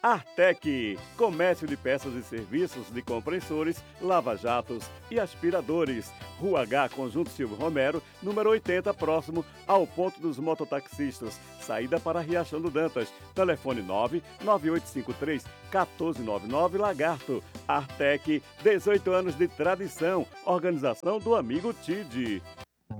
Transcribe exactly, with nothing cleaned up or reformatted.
Artec, comércio de peças e serviços de compressores, lava-jatos e aspiradores. Rua H, Conjunto Silvio Romero, número oitenta, próximo ao ponto dos mototaxistas. Saída para Riachão do Dantas. Telefone nove nove oito cinco três um quatro nove nove Lagarto. Artec, dezoito anos de tradição. Organização do amigo Tide.